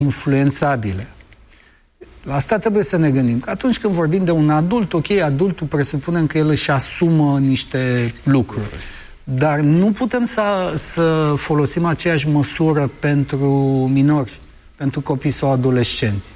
influențabile. La asta trebuie să ne gândim. Că atunci când vorbim de un adult, ok, adultul presupunem că el își asumă niște lucruri. Dar nu putem să folosim aceeași măsură pentru minori, pentru copii sau adolescenți.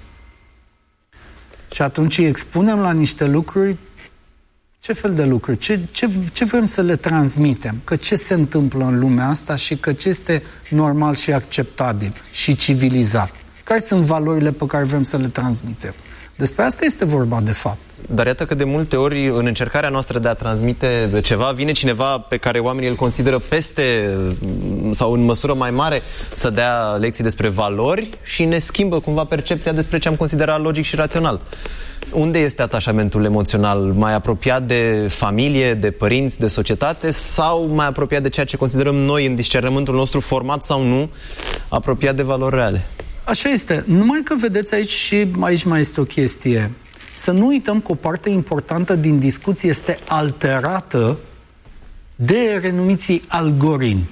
Și atunci îi expunem la niște lucruri. Ce fel de lucruri? Ce vrem să le transmitem? Că ce se întâmplă în lumea asta și că ce este normal și acceptabil și civilizat? Care sunt valorile pe care vrem să le transmitem? Despre asta este vorba, de fapt. Dar iată că de multe ori, în încercarea noastră de a transmite ceva, vine cineva pe care oamenii îl consideră peste sau în măsură mai mare să dea lecții despre valori și ne schimbă cumva percepția despre ce am considerat logic și rațional. Unde este atașamentul emoțional? Mai apropiat de familie, de părinți, de societate sau mai apropiat de ceea ce considerăm noi în discernământul nostru, format sau nu, apropiat de valori reale? Așa este. Numai că vedeți aici mai este o chestie. Să nu uităm că o parte importantă din discuție este alterată de renumiții algoritmi.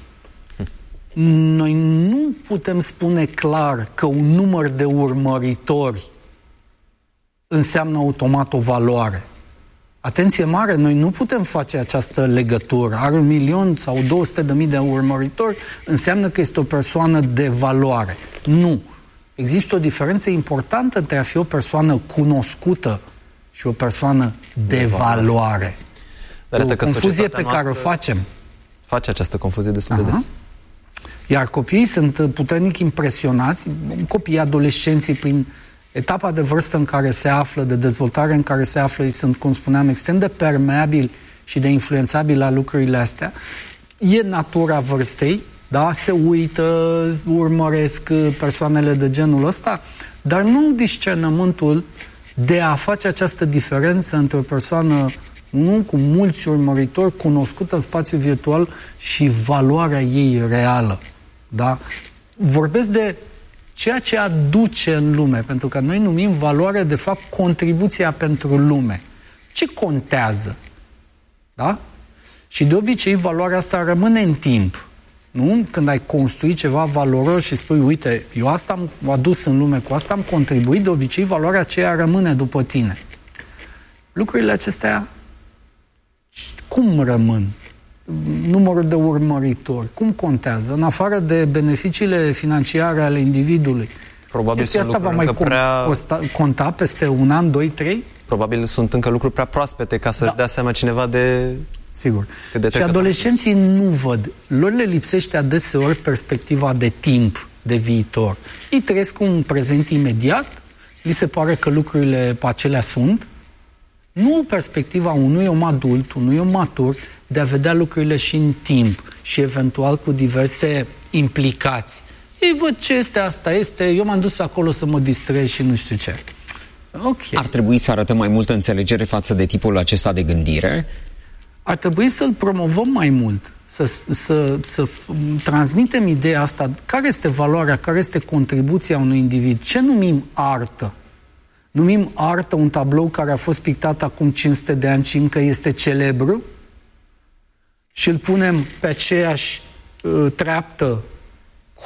Noi nu putem spune clar că un număr de urmăritori înseamnă automat o valoare. Atenție mare, noi nu putem face această legătură. Are 1 milion sau 200.000 de urmăritori, înseamnă că este o persoană de valoare. Nu. Există o diferență importantă între a fi o persoană cunoscută și o persoană de valoare. Dar o confuzie pe care o facem. Face această confuzie destul de des. Iar copiii sunt puternic impresionați, copiii, adolescenții, prin etapa de vârstă în care se află, de dezvoltare în care se află, ei sunt, cum spuneam, extrem de permeabili și de influențabili la lucrurile astea. E natura vârstei, da? Se uită, urmăresc persoanele de genul ăsta, dar nu discernământul de a face această diferență între o persoană cu mulți urmăritori, cunoscută în spațiu virtual și valoarea ei reală. Da? Vorbesc de ceea ce aduce în lume, pentru că noi numim valoare, de fapt, contribuția pentru lume. Ce contează? Da? Și de obicei valoarea asta rămâne în timp. Nu? Când ai construit ceva valoros și spui, uite, eu asta am adus în lume, cu asta am contribuit, de obicei valoarea aceea rămâne după tine. Lucrurile acestea cum rămân? Numărul de urmăritori, cum contează? În afară de beneficiile financiare ale individului, probabil chestia asta va mai conta peste 1 an, 2, 3? Probabil sunt încă lucruri prea proaspete ca să-și dea seama cineva de... Sigur. Și adolescenții nu văd. Lor le lipsește adeseori perspectiva de timp, de viitor. Ei trăiesc un prezent imediat, li se pare că lucrurile pe acelea sunt, nu perspectiva unui om adult, unui om matur, de a vedea lucrurile și în timp și eventual cu diverse implicații. Ei văd ce este, asta este, eu m-am dus acolo să mă distrez și nu știu ce. Okay. Ar trebui să arătăm mai multă înțelegere față de tipul acesta de gândire? Ar trebui să-l promovăm mai mult, să transmitem ideea asta. Care este valoarea, care este contribuția unui individ? Ce numim artă? Numim artă un tablou care a fost pictat acum 500 de ani și încă este celebru? Și îl punem pe aceeași treaptă cu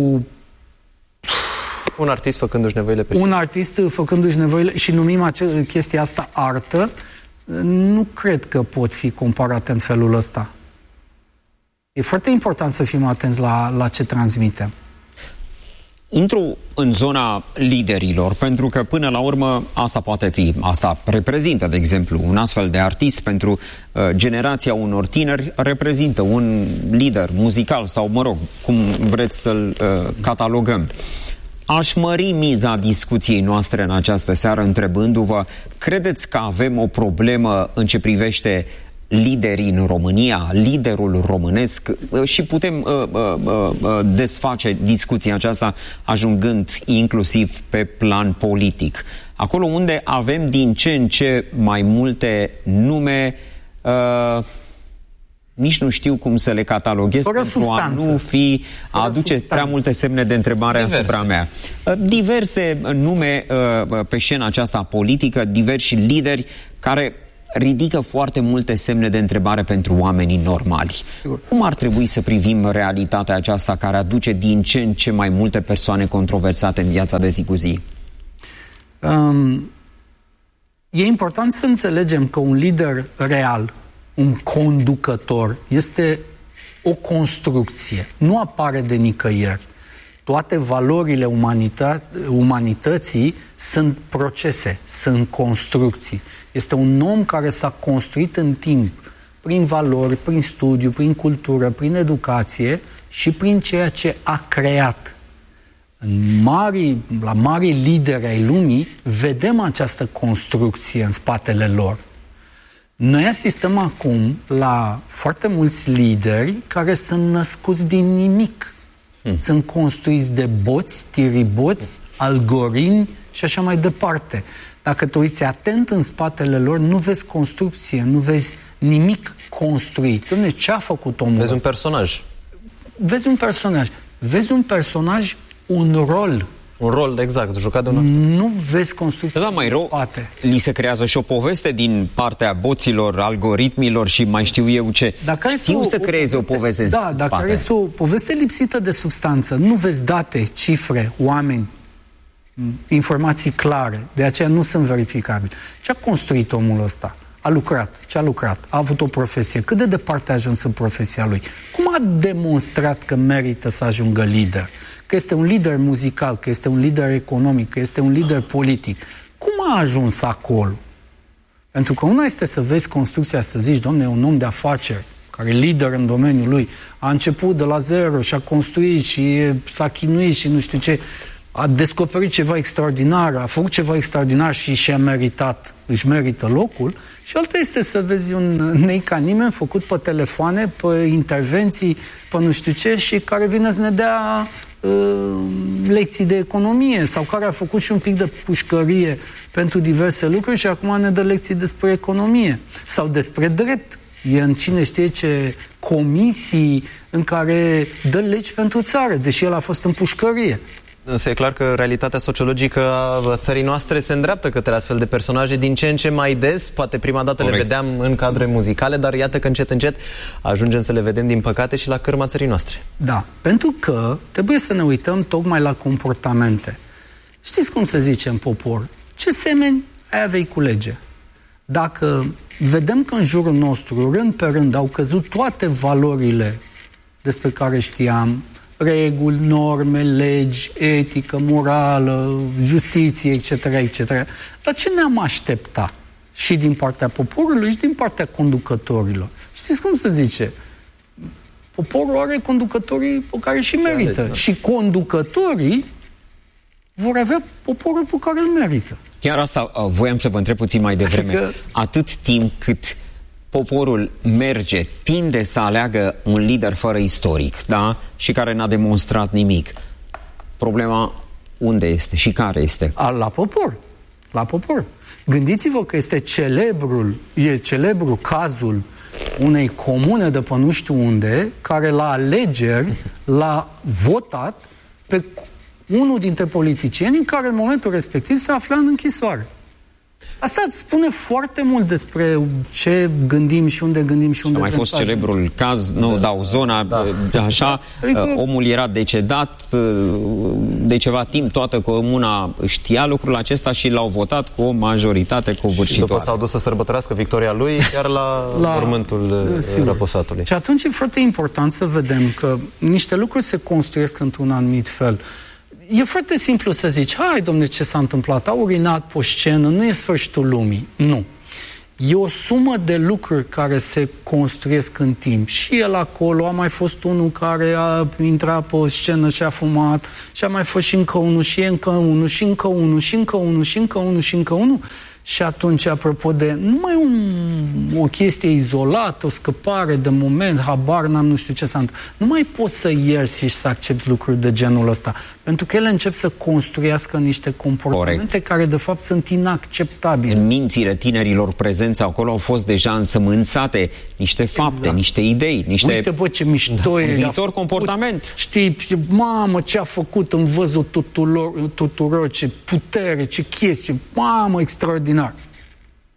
un artist făcându-și nevoile pe un artist făcându-și nevoile și numim chestia asta artă? Nu cred că pot fi comparate în felul ăsta. E foarte important să fim atenți la ce transmitem. Intru în zona liderilor, pentru că până la urmă asta reprezintă, de exemplu, un astfel de artist pentru generația unor tineri, reprezintă un lider muzical sau, mă rog, cum vreți să-l catalogăm. Aș mări miza discuției noastre în această seară întrebându-vă, credeți că avem o problemă în ce privește liderii în România, liderul românesc, și putem desface discuția aceasta ajungând inclusiv pe plan politic. Acolo unde avem din ce în ce mai multe nume, nici nu știu cum să le cataloghez pentru a nu fi aduce prea multe semne de întrebare asupra mea. Diverse nume pe scena aceasta politică, diversi lideri care ridică foarte multe semne de întrebare pentru oamenii normali. Cum ar trebui să privim realitatea aceasta care aduce din ce în ce mai multe persoane controversate în viața de zi cu zi? E important să înțelegem că un lider real, un conducător, este o construcție. Nu apare de nicăieri. Toate valorile umanității sunt procese, sunt construcții. Este un om care s-a construit în timp, prin valori, prin studiu, prin cultură, prin educație și prin ceea ce a creat. La mari lideri ai lumii, vedem această construcție în spatele lor. Noi asistăm acum la foarte mulți lideri care sunt născuți din nimic. Sunt construiți de boți, tiriboți, algoritmi și așa mai departe. Dacă te uiți atent în spatele lor, nu vezi construcție, nu vezi nimic construit. Dom'le, ce a făcut omul ăsta? Un personaj. Vezi un personaj. Vezi un personaj, un rol. Un rol, exact, jucat de un actor. Nu vezi construcția mai în rău, spate. li se creează și o poveste din partea boților, algoritmilor și mai știu eu ce. Știu să creeze o poveste în spate. Da, dacă este o poveste lipsită de substanță, nu vezi date, cifre, oameni, informații clare, de aceea nu sunt verificabili. Ce a construit omul ăsta? A lucrat. Ce a lucrat? A avut o profesie. Cât de departe a ajuns în profesia lui? Cum a demonstrat că merită să ajungă lider? Că este un lider muzical, că este un lider economic, că este un lider politic. Cum a ajuns acolo? Pentru că una este să vezi construcția, să zici, dom'le, un om de afaceri, care e lider în domeniul lui, a început de la zero și a construit și s-a chinuit și nu știu ce, a descoperit ceva extraordinar, a făcut ceva extraordinar și și-a meritat, își merită locul. Și alta este să vezi un nei ca nimeni făcut pe telefoane, pe intervenții, pe nu știu ce și care vine să ne dea lecții de economie sau care a făcut și un pic de pușcărie pentru diverse lucruri și acum ne dă lecții despre economie sau despre drept. E în cine știe ce comisii în care dă legi pentru țară, deși el a fost în pușcărie. Însă e clar că realitatea sociologică a țării noastre se îndreaptă către astfel de personaje din ce în ce mai des. Poate prima dată le vedeam în cadre muzicale, dar iată că încet, încet ajungem să le vedem, din păcate, și la cârma țării noastre. Da, pentru că trebuie să ne uităm tocmai la comportamente. Știți cum se zice în popor? Ce semeni aia vei culege. Dacă vedem că în jurul nostru, rând pe rând, au căzut toate valorile despre care știam, reguli, norme, legi, etică, morală, justiție, etc., etc. La ce ne-am aștepta? Și din partea poporului și din partea conducătorilor. Știți cum se zice? Poporul are conducătorii pe care și merită. Da. Și conducătorii vor avea poporul pe care îl merită. Chiar asta voiam să vă întreb puțin mai devreme. Atât timp cât poporul merge, tinde să aleagă un lider fără istoric, da? Și care n-a demonstrat nimic. Problema unde este și care este? La popor. La popor. Gândiți-vă că este celebru cazul unei comune de pe nu știu unde, care la alegeri l-a votat pe unul dintre politicieni care în momentul respectiv se afla în închisoare. Asta spune foarte mult despre ce gândim și unde gândim și unde a mai fost celebrul caz, nu dau zona, așa, adică, omul era decedat de ceva timp, toată comuna știa lucrul acesta și l-au votat cu o majoritate covârșitoare. Și după s-au dus să sărbătorească victoria lui chiar la mormântul răposatului. Și atunci e foarte important să vedem că niște lucruri se construiesc într-un anumit fel. E foarte simplu să zici, hai, domne, ce s-a întâmplat? A urinat pe scenă, nu e sfârșitul lumii. Nu. E o sumă de lucruri care se construiesc în timp. Și el acolo, a mai fost unul care a intrat pe scenă și a fumat, și a mai fost și încă unul, și încă unul, și încă unul, și încă unul, și încă unul, și încă unul. Și atunci, apropo de numai o chestie izolată, o scăpare de moment, habar n-am, nu știu ce s-a întâmplat. Nu mai poți să ierți și să accepti lucruri de genul ăsta. Pentru că ele încep să construiască niște comportamente care, de fapt, sunt inacceptabile. În mințile tinerilor prezenți acolo au fost deja însămânțate niște fapte, niște idei, niște... Uite, bă, ce mișto e. Viitor comportament. Știi, mamă, ce a făcut în văzul tuturor, ce putere, ce chestie, mamă, extraordinar.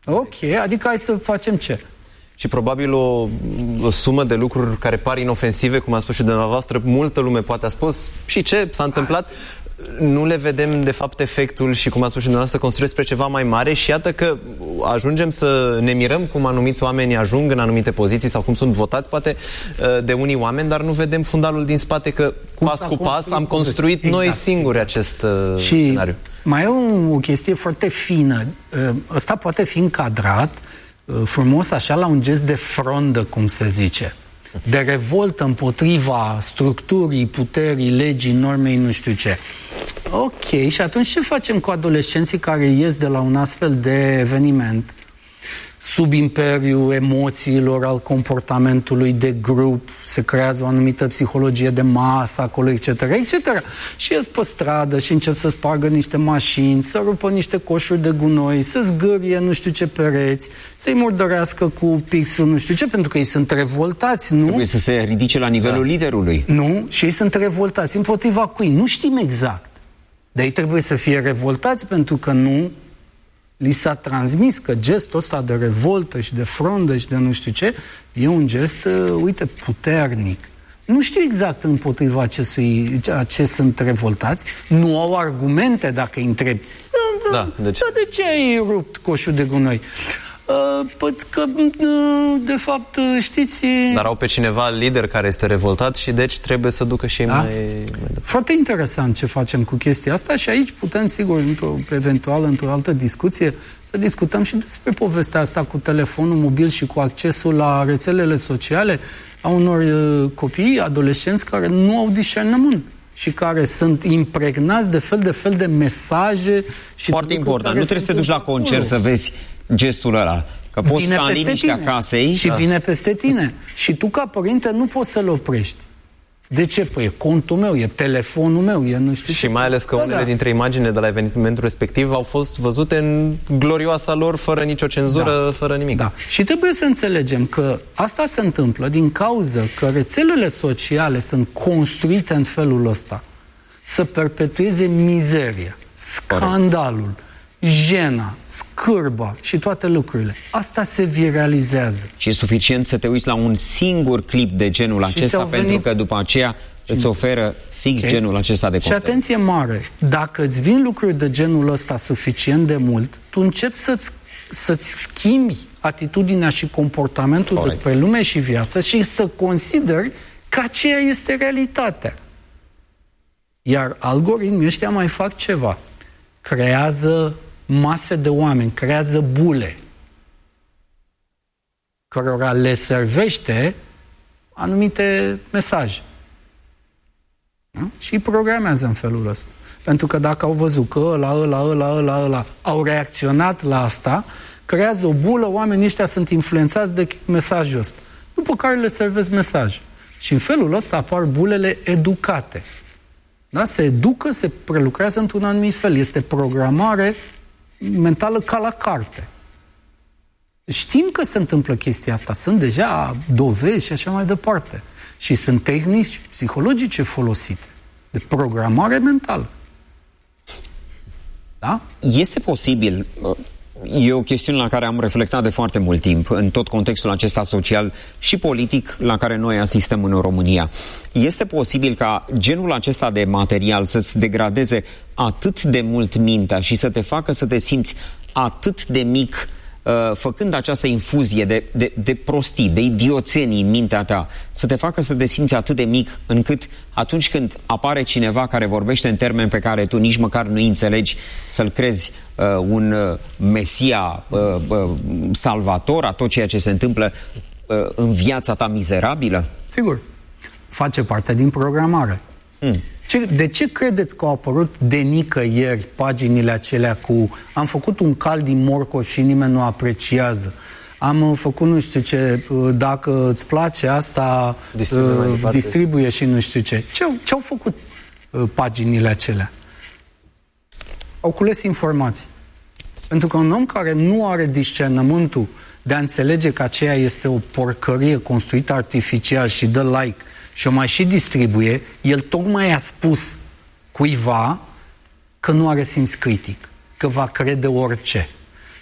Ok, adică hai să facem ce? Și probabil o sumă de lucruri care par inofensive, cum a spus și dumneavoastră, multă lume poate a spus și ce s-a întâmplat, nu le vedem de fapt efectul și, cum a spus și dumneavoastră, construiesc spre ceva mai mare și iată că ajungem să ne mirăm cum anumiți oameni ajung în anumite poziții sau cum sunt votați poate de unii oameni, dar nu vedem fundalul din spate, că cum pas cu pas am construit noi singuri acest scenariu. Mai e o chestie foarte fină. Ăsta poate fi încadrat frumos așa la un gest de frondă, cum se zice, de revoltă împotriva structurii, puterii, legii, normei, nu știu ce. Ok, și atunci ce facem cu adolescenții care ies de la un astfel de eveniment sub imperiul emoțiilor, al comportamentului de grup, se creează o anumită psihologie de masă acolo, etc., etc. Și ies pe stradă și încep să spargă niște mașini, să rupă niște coșuri de gunoi, să zgârie nu știu ce pereți, să-i murdărească cu pixul nu știu ce, pentru că ei sunt revoltați, nu? Trebuie să se ridice la nivelul liderului. Nu, și ei sunt revoltați. Împotriva cui? Nu știm exact. Dar ei trebuie să fie revoltați pentru că nu li s-a transmis că gestul ăsta de revoltă și de frondă și de nu știu ce e un gest, uite, puternic. Nu știu exact împotriva ce sunt revoltați, nu au argumente dacă îi întrebi. Da, de ce ai rupt coșul de gunoi? Că, de fapt, știți... Dar au pe cineva lider care este revoltat și deci trebuie să ducă și ei mai... Foarte interesant ce facem cu chestia asta și aici putem, sigur, într-o altă discuție, să discutăm și despre povestea asta cu telefonul mobil și cu accesul la rețelele sociale a unor copii, adolescenți care nu au discernământ și care sunt impregnați de fel de mesaje. Și foarte important. Nu trebuie să te duci la concert să vezi gestul ăla. Că poți sta în liniștea casei. Și vine peste tine. Și tu, ca părinte, nu poți să-l oprești. De ce? Păi e contul meu, e telefonul meu, e nu știu și ce. mai ales că unele dintre imagine de la evenimentul respectiv au fost văzute în glorioasa lor, fără nicio cenzură, fără nimic. Da. Și trebuie să înțelegem că asta se întâmplă din cauză că rețelele sociale sunt construite în felul ăsta să perpetueze mizeria, scandalul, jena, scârba și toate lucrurile. Asta se viralizează. Și e suficient să te uiți la un singur clip de genul acesta pentru că după aceea îți oferă fix genul acesta de content. Și atenție mare, dacă îți vin lucruri de genul ăsta suficient de mult, tu începi să-ți schimbi atitudinea și comportamentul despre lume și viață și să consideri că aceea este realitatea. Iar algoritmii ăștia mai fac ceva. Creează mase de oameni, creează bule cărora le servește anumite mesaje. Da? Și îi programează în felul ăsta. Pentru că dacă au văzut că ăla au reacționat la asta, creează o bulă, oamenii ăștia sunt influențați de mesajul ăsta. După care le servesc mesaj. Și în felul ăsta apar bulele educate. Da? Se educă, se prelucrează într-un anumit fel. Este programare mentală ca la carte. Știm că se întâmplă chestia asta. Sunt deja dovezi și așa mai departe. Și sunt tehnici psihologice folosite de programare mentală. Da? Este posibil... E o chestiune la care am reflectat de foarte mult timp în tot contextul acesta social și politic la care noi asistăm în România. Este posibil ca genul acesta de material să-ți degradeze atât de mult mintea și să te facă să te simți atât de mic, făcând această infuzie de prostii, de idioțenii în mintea ta, să te facă să te simți atât de mic încât atunci când apare cineva care vorbește în termeni pe care tu nici măcar nu înțelegi, să-l crezi un mesia salvator a tot ceea ce se întâmplă în viața ta mizerabilă? Sigur. Face parte din programare. De ce credeți că au apărut de nicăieri paginile acelea cu am făcut un cal din morcovi și nimeni nu apreciază, am făcut nu știu ce, dacă îți place asta, distribuie și nu știu ce. Ce au făcut paginile acelea? Au cules informații. Pentru că un om care nu are discernământul de a înțelege că aceea este o porcărie construită artificial și dă like și o mai și distribuie, el tocmai a spus cuiva că nu are simț critic, că va crede orice.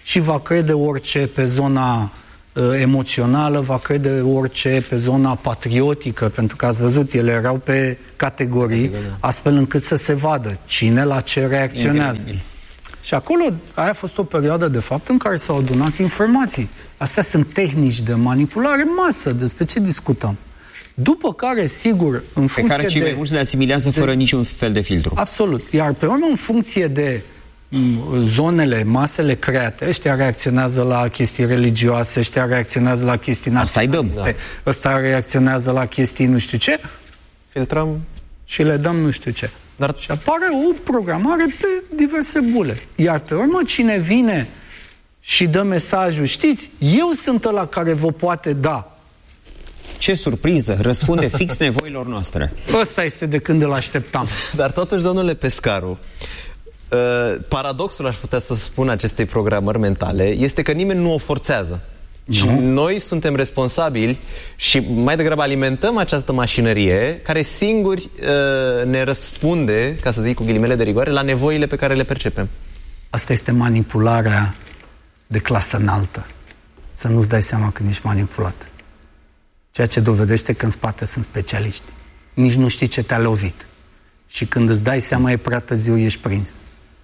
și va crede orice pe zona emoțională, va crede orice pe zona patriotică, pentru că ați văzut, ele erau pe categorii, astfel încât să se vadă cine la ce reacționează. Incredibil. Și acolo, aia a fost o perioadă, de fapt, în care s-au adunat informații. Astea sunt tehnici de manipulare masă, despre ce discutăm. După care, sigur, în funcție pe care cei mai mulți le asimilează fără niciun fel de filtru. Absolut. Iar pe urmă, în funcție de zonele, masele create, ăștia reacționează la chestii religioase, ăștia reacționează la chestii naționaliste, ăsta reacționează la chestii nu știu ce. Filtrăm și le dăm nu știu ce. Dar și apare o programare pe diverse bule. Iar pe urmă, cine vine și dă mesajul, știți, eu sunt ăla care vă poate da. Ce surpriză! Răspunde fix nevoilor noastre. Ăsta este de când îl așteptam. Dar totuși, domnule Pescaru, paradoxul, aș putea să spun, acestei programări mentale este că nimeni nu o forțează. Și noi suntem responsabili și mai degrabă alimentăm această mașinărie care singuri ne răspunde, ca să zic cu ghilimele de rigoare, la nevoile pe care le percepem. Asta este manipularea de clasă înaltă. Să nu-ți dai seama când ești manipulat. Ceea ce dovedește că în spate sunt specialiști. Nici nu știi ce te-a lovit. Și când îți dai seama e prea târziu, ești prins.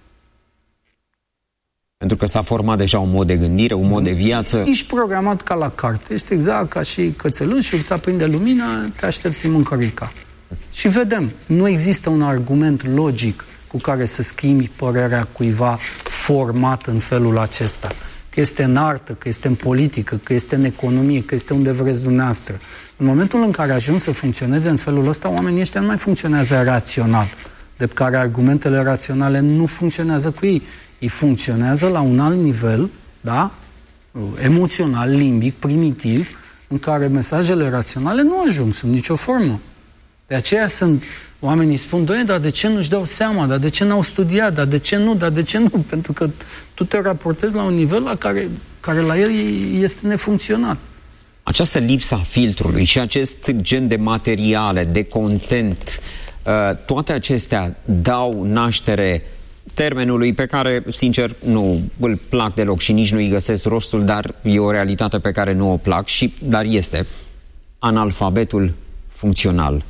Pentru că s-a format deja un mod de gândire, un mod de viață. Ești programat ca la carte. Ești exact ca și cățelușul, să aprinde lumina, te aștepți să-i mâncărica. Și vedem, nu există un argument logic cu care să schimbi părerea cuiva format în felul acesta. Că este în artă, că este în politică, că este în economie, că este unde vreți dumneavoastră. În momentul în care ajung să funcționeze în felul ăsta, oamenii ăștia nu mai funcționează rațional, de care argumentele raționale nu funcționează cu ei. Ei funcționează la un alt nivel, da? Emoțional, limbic, primitiv, în care mesajele raționale nu ajung sub nicio formă. De aceea sunt, oamenii spun, doamne, dar de ce nu-și dau seama, dar de ce n-au studiat, dar de ce nu, dar de ce nu? Pentru că tu te raportezi la un nivel la care la el este nefuncționat. Această lipsă a filtrului și acest gen de materiale, de content, toate acestea dau naștere termenului pe care, sincer, nu îl plac deloc și nici nu-i găsesc rostul, dar e o realitate pe care nu o plac, dar este analfabetul funcțional.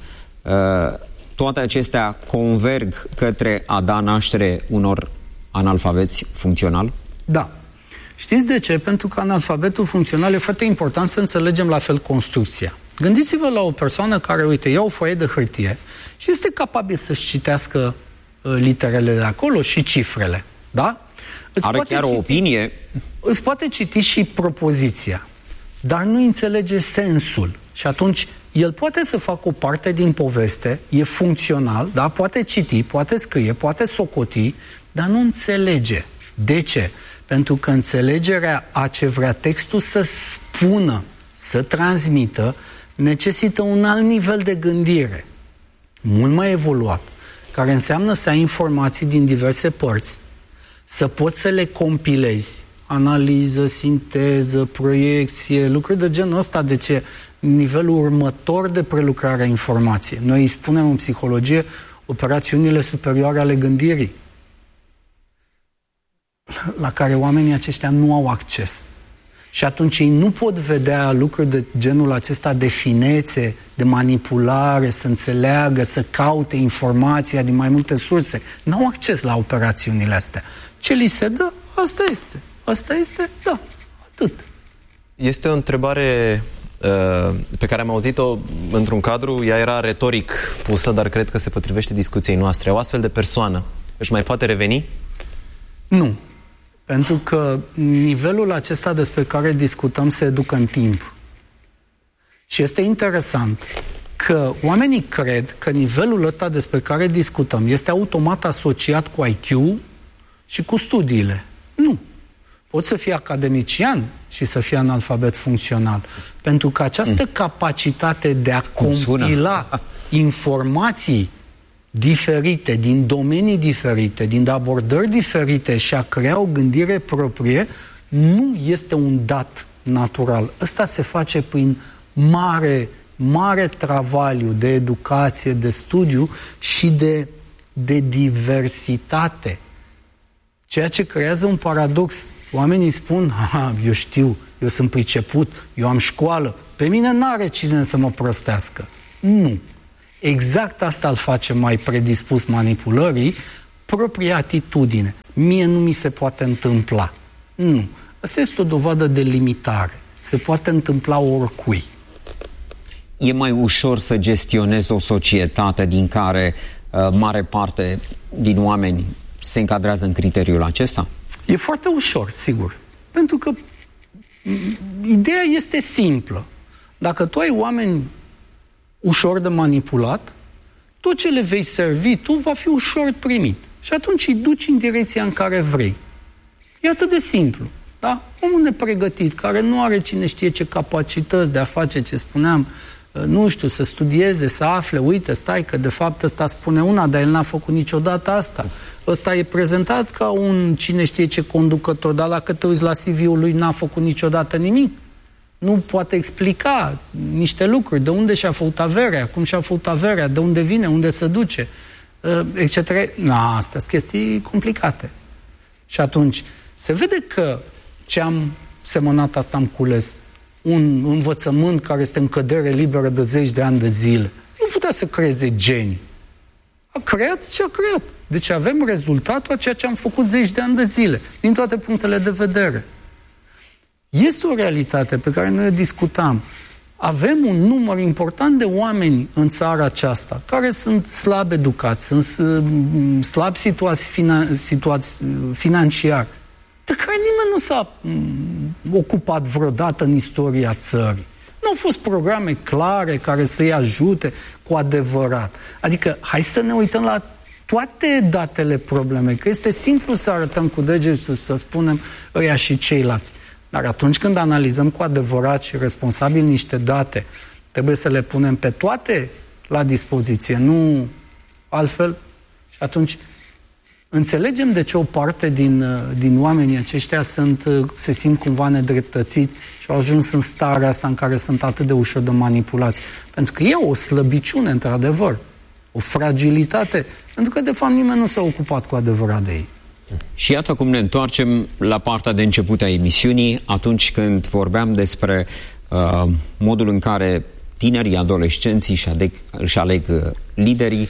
Toate acestea converg către a da naștere unor analfabeți funcțional? Da. Știți de ce? Pentru că analfabetul funcțional e foarte important să înțelegem la fel construcția. Gândiți-vă la o persoană care, uite, ia o foaie de hârtie și este capabil să-și citească literele de acolo și cifrele. Da? Are chiar o opinie? Îți poate citi și propoziția, dar nu înțelege sensul. Și atunci el poate să facă o parte din poveste, e funcțional, da? Poate citi, poate scrie, poate socoti, dar nu înțelege. De ce? Pentru că înțelegerea a ce vrea textul să spună, să transmită, necesită un alt nivel de gândire, mult mai evoluat, care înseamnă să ai informații din diverse părți, să poți să le compilezi, analiză, sinteză, proiecție, lucruri de genul ăsta. De ce? Nivelul următor de prelucrare a informației. Noi îi spunem în psihologie operațiunile superioare ale gândirii, la care oamenii aceștia nu au acces. Și atunci ei nu pot vedea lucruri de genul acesta de finețe, de manipulare, să înțeleagă, să caute informația din mai multe surse. N-au acces la operațiunile astea. Ce li se dă? Asta este. Asta este? Da. Atât. Este o întrebare pe care am auzit-o într-un cadru, ea era retoric pusă, dar cred că se potrivește discuției noastre. O astfel de persoană își mai poate reveni? Nu. Pentru că nivelul acesta despre care discutăm se educă în timp. Și este interesant că oamenii cred că nivelul ăsta despre care discutăm este automat asociat cu IQ și cu studiile. Nu. Poți să fii academician și să fii analfabet funcțional. Pentru că această capacitate de a compila informații diferite, din domenii diferite, din abordări diferite și a crea o gândire proprie, nu este un dat natural. Ăsta se face prin mare travaliu de educație, de studiu și de diversitate. Ceea ce creează un paradox. Oamenii spun, eu știu, eu sunt priceput, eu am școală, pe mine n-are cine să mă prostească. Nu. Exact asta îl face mai predispus manipulării, propria atitudine. Mie nu mi se poate întâmpla. Nu. Asta este o dovadă de limitare. Se poate întâmpla oricui. E mai ușor să gestionezi o societate din care mare parte din oameni se încadrează în criteriul acesta? E foarte ușor, sigur. Pentru că ideea este simplă. Dacă tu ai oameni ușor de manipulat, tot ce le vei servi tu va fi ușor primit. Și atunci îi duci în direcția în care vrei. E atât de simplu. Da? Omul nepregătit, care nu are cine știe ce capacități de a face ce spuneam, nu știu, să studieze, să afle, uite, stai că de fapt ăsta spune una, dar el n-a făcut niciodată asta. Ăsta e prezentat ca un cine știe ce conducător, dar dacă te uiți la CV-ul lui, n-a făcut niciodată nimic. Nu poate explica niște lucruri, de unde și-a făcut averea, cum și-a făcut averea, de unde vine, unde se duce, etc. Astea sunt chestii complicate. Și atunci, se vede că ce am semănat, asta am cules. Un învățământ care este în cădere liberă de 10 de ani de zile. Nu putea să creeze genii. A creat ce a creat. Deci avem rezultatul a ceea ce am făcut 10 de ani de zile, din toate punctele de vedere. Este o realitate pe care noi o discutam. Avem un număr important de oameni în țara aceasta care sunt slab educați, sunt slab situați financiar, de care nimeni nu s-a ocupat vreodată în istoria țării. Nu au fost programe clare care să-i ajute cu adevărat. Adică, hai să ne uităm la toate datele problemei, că este simplu să arătăm cu degetul, să spunem ăia și ceilalți. Dar atunci când analizăm cu adevărat și responsabil niște date, trebuie să le punem pe toate la dispoziție, nu altfel. Și atunci înțelegem de ce o parte din oamenii aceștia se simt cumva nedreptățiți și au ajuns în starea asta în care sunt atât de ușor de manipulați. Pentru că e o slăbiciune, într-adevăr, o fragilitate, pentru că de fapt nimeni nu s-a ocupat cu adevărat de ei. Și iată cum ne întoarcem la partea de început a emisiunii, atunci când vorbeam despre modul în care tinerii, adolescenții își aleg liderii.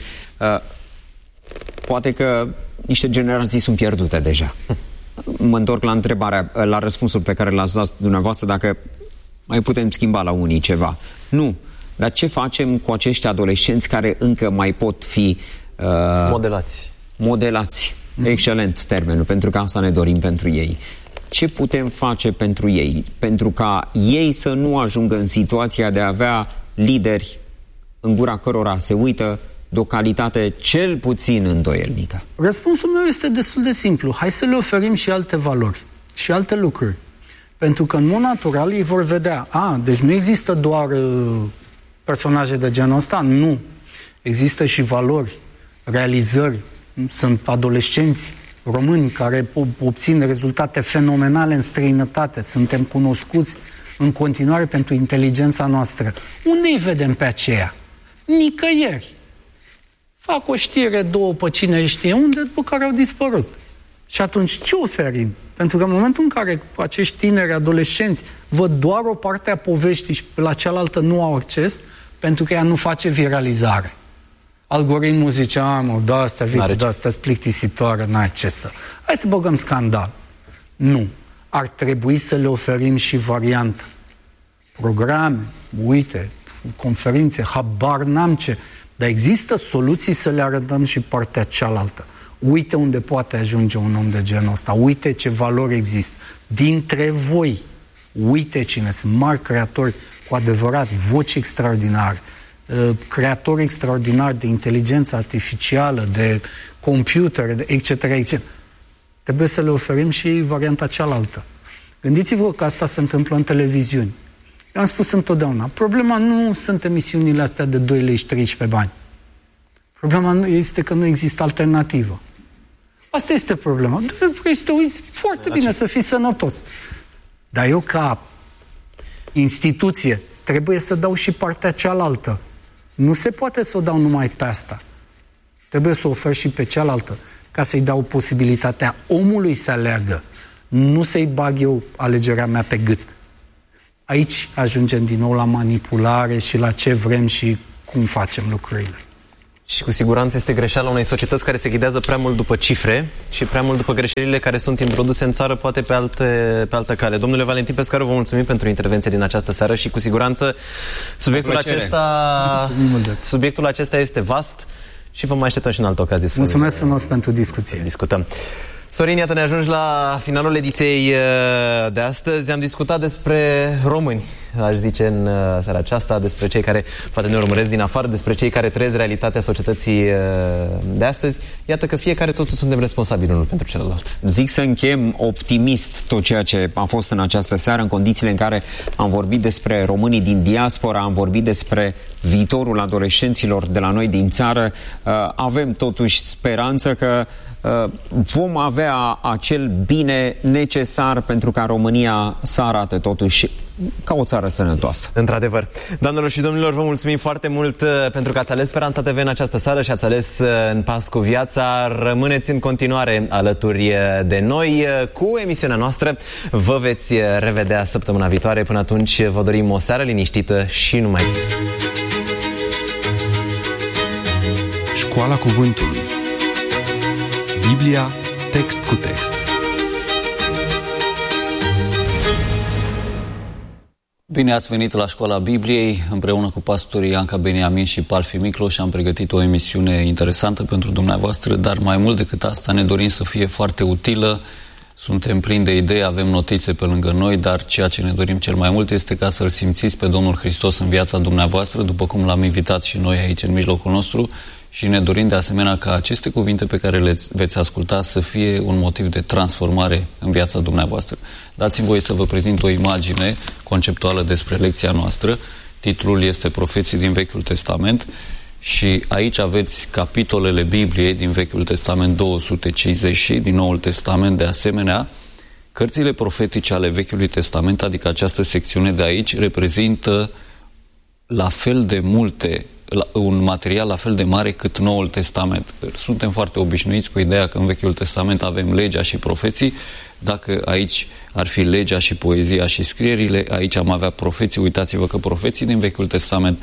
Poate că niște generații sunt pierdute deja. Mă întorc la întrebarea, la răspunsul pe care l-ați dat dumneavoastră, dacă mai putem schimba la unii ceva. Nu. Dar ce facem cu acești adolescenți care încă mai pot fi modelați? Excelent termenul, pentru că asta ne dorim pentru ei. Ce putem face pentru ei? Pentru ca ei să nu ajungă în situația de a avea lideri în gura cărora se uită de o calitate cel puțin îndoielnică. Răspunsul meu este destul de simplu. Hai să le oferim și alte valori și alte lucruri. Pentru că în mod natural ei vor vedea, deci nu există doar personaje de genul ăsta, nu. Există și valori, realizări. Sunt adolescenți români care obțin rezultate fenomenale în străinătate. Suntem cunoscuți în continuare pentru inteligența noastră. Unde îi vedem pe aceea? Nicăieri. Fac o știre, două pe cine știe unde, după care au dispărut. Și atunci ce oferim? Pentru că în momentul în care acești tineri adolescenți văd doar o parte a poveștii și la cealaltă nu au acces, pentru că ea nu face viralizare. Algoritmul zice, asta-s plictisitoare, n-ai ce să... Hai să băgăm scandal. Nu. Ar trebui să le oferim și variantă. Programe, uite, conferințe, habar n-am ce. Dar există soluții să le arătăm și partea cealaltă. Uite unde poate ajunge un om de genul ăsta. Uite ce valori există. Dintre voi, uite cine sunt mari creatori cu adevărat, voci extraordinare, creatori extraordinari de inteligență artificială, de computer, etc., etc. Trebuie să le oferim și varianta cealaltă. Gândiți-vă că asta se întâmplă în televiziuni. Eu am spus întotdeauna, problema nu sunt emisiunile astea de 2 lei și 13 bani. Problema este că nu există alternativă. Asta este problema. Vrei să te uiți foarte bine, să fii sănătos. Dar eu, ca instituție, trebuie să dau și partea cealaltă. Nu se poate să o dau numai pe asta. Trebuie să o ofer și pe cealaltă. ca să-i dau posibilitatea omului să aleagă, nu să-i bag eu alegerea mea pe gât. Aici ajungem din nou la manipulare și la ce vrem și cum facem lucrurile. Și cu siguranță este greșeala unei societăți care se ghidează prea mult după cifre și prea mult după greșelile care sunt introduse în țară, poate pe altă cale. Domnule Valentin Pescaru, vă mulțumim pentru intervenție din această seară și cu siguranță subiectul acesta este vast și vă mai așteptăm și în altă ocazie. Mulțumesc frumos pentru discuție. Discutăm. Sorin, iată, ne ajungi la finalul ediției de astăzi. Am discutat despre români, aș zice, în seara aceasta, despre cei care poate ne urmăresc din afară, despre cei care trăiesc realitatea societății de astăzi. Iată că fiecare totuși suntem responsabili unul pentru celălalt. Zic să închem optimist tot ceea ce a fost în această seară, în condițiile în care am vorbit despre românii din diaspora, am vorbit despre viitorul adolescenților de la noi din țară. Avem totuși speranță că vom avea acel bine necesar pentru ca România să arate totuși ca o țară sănătoasă. Într-adevăr. Doamnelor și domnilor, vă mulțumim foarte mult pentru că ați ales Speranța TV în această seară și ați ales În pas cu viața. Rămâneți în continuare alături de noi cu emisiunea noastră. Vă veți revedea săptămâna viitoare. Până atunci vă dorim o seară liniștită și numai bine. Școala Cuvântului. Biblia, text cu text. Bine ați venit la Școala Bibliei. Împreună cu pastorii Anca Beniamin și Palfi Micloș am pregătit o emisiune interesantă pentru dumneavoastră, dar mai mult decât asta ne dorim să fie foarte utilă. Suntem plini de idei, avem notițe pe lângă noi, dar ceea ce ne dorim cel mai mult este ca să-L simțiți pe Domnul Hristos în viața dumneavoastră, după cum L-am invitat și noi aici în mijlocul nostru, și ne dorim de asemenea ca aceste cuvinte pe care le veți asculta să fie un motiv de transformare în viața dumneavoastră. Dați-mi voie să vă prezint o imagine conceptuală despre lecția noastră. Titlul este Profeții din Vechiul Testament și aici aveți capitolele Bibliei din Vechiul Testament 250 și din Noul Testament de asemenea. Cărțile profetice ale Vechiului Testament, adică această secțiune de aici, reprezintă la fel de multe, un material la fel de mare cât Noul Testament. Suntem foarte obișnuiți cu ideea că în Vechiul Testament avem legea și profeții. Dacă aici ar fi legea și poezia și scrierile, aici am avea profeții. Uitați-vă că profeții din Vechiul Testament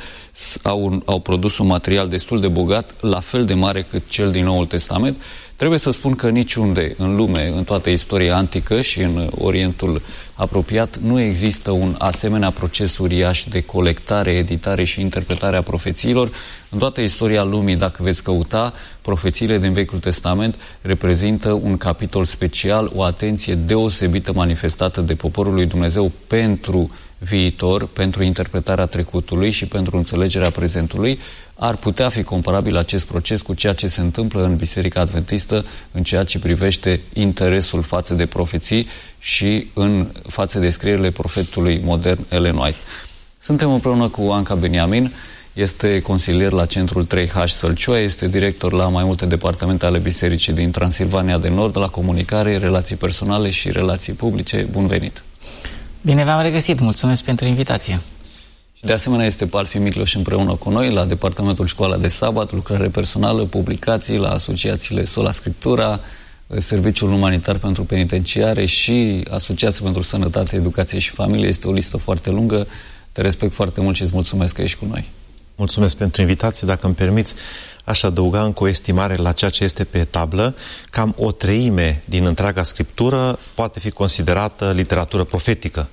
au produs un material destul de bogat, la fel de mare cât cel din Noul Testament. Trebuie să spun că niciunde în lume, în toată istoria antică și în Orientul apropiat, nu există un asemenea proces uriaș de colectare, editare și interpretare a profețiilor. În toată istoria lumii, dacă veți căuta, profețiile din Vechiul Testament reprezintă un capitol special, o atenție deosebită manifestată de poporul lui Dumnezeu pentru viitor, pentru interpretarea trecutului și pentru înțelegerea prezentului. Ar putea fi comparabil acest proces cu ceea ce se întâmplă în Biserica Adventistă în ceea ce privește interesul față de profeții și în față de scrierile profetului modern Ellen White. Suntem împreună cu Anca Beniamin, este consilier la Centrul 3H Sălcioia, este director la mai multe departamente ale Bisericii din Transilvania de Nord, la comunicare, relații personale și relații publice. Bun venit! Bine v-am regăsit, mulțumesc pentru invitație. De asemenea este Palfi Micloș împreună cu noi la Departamentul Școala de Sabat, lucrare personală, publicații la asociațiile Sola Scriptura, Serviciul Umanitar pentru Penitenciare și Asociația pentru Sănătate, Educație și Familie. Este o listă foarte lungă. Te respect foarte mult și îți mulțumesc că ești cu noi. Mulțumesc pentru invitație. Dacă îmi permiți, aș adăuga încă o estimare la ceea ce este pe tablă. Cam o treime din întreaga Scriptură poate fi considerată literatură profetică.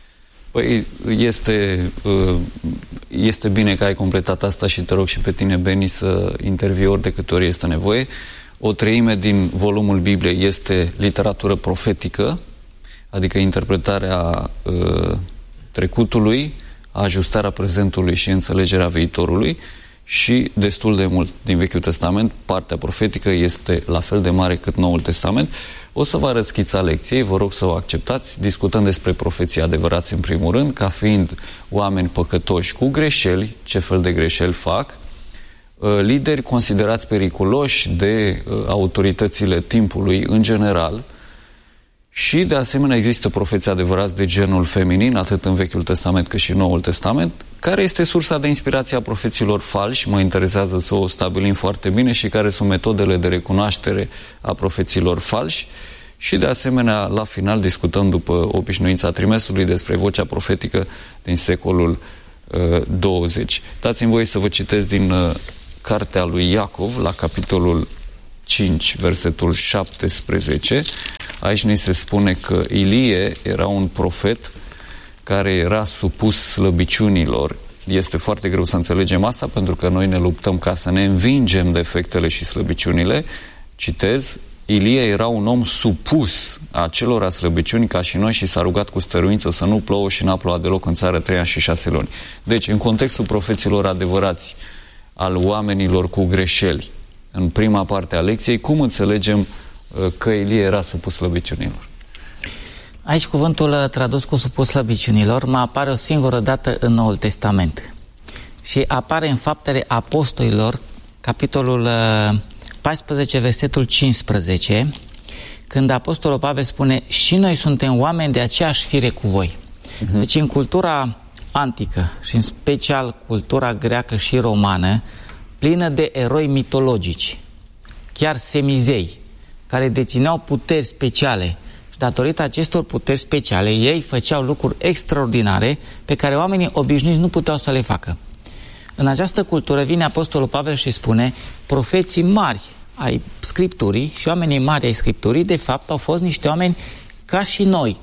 Păi este bine că ai completat asta și te rog și pe tine, Beni, să intervii ori de câte ori este nevoie. O treime din volumul Bibliei este literatură profetică, adică interpretarea trecutului, ajustarea prezentului și înțelegerea viitorului, și destul de mult din Vechiul Testament, partea profetică este la fel de mare cât Noul Testament. O să vă arăt schița lecției, vă rog să o acceptați, discutând despre profeții adevărați în primul rând, ca fiind oameni păcătoși cu greșeli, ce fel de greșeli fac, lideri considerați periculoși de autoritățile timpului în general Și, de asemenea, există profeți adevărați de genul feminin, atât în Vechiul Testament cât și în Noul Testament. Care este sursa de inspirație a profeților falși? Mă interesează să o stabilim foarte bine și care sunt metodele de recunoaștere a profeților falși. Și, de asemenea, la final discutăm, după obișnuința trimestrului, despre vocea profetică din secolul 20. Dați-mi voie să vă citesc din cartea lui Iacov, la capitolul 5, versetul 17. Aici ni se spune că Ilie era un profet care era supus slăbiciunilor. Este foarte greu să înțelegem asta, pentru că noi ne luptăm ca să ne învingem defectele și slăbiciunile. Citez: Ilie era un om supus acelora slăbiciuni ca și noi și s-a rugat cu stăruință să nu plouă și n-a plouat deloc în țară 3 ani și 6 luni. Deci, în contextul profeților adevărați, al oamenilor cu greșeli, în prima parte a lecției, cum înțelegem că Ilie era supus slăbiciunilor? Aici cuvântul tradus cu supus slăbiciunilor mă apare o singură dată în Noul Testament. Și apare în Faptele Apostolilor, capitolul 14, versetul 15, când Apostolul Pavel spune: și noi suntem oameni de aceeași fire cu voi. Deci în cultura antică și în special cultura greacă și romană, plină de eroi mitologici, chiar semizei, care dețineau puteri speciale. Și datorită acestor puteri speciale, ei făceau lucruri extraordinare pe care oamenii obișnuiți nu puteau să le facă. În această cultură vine Apostolul Pavel și spune: profeții mari ai Scripturii și oamenii mari ai Scripturii, de fapt, au fost niște oameni ca și noi,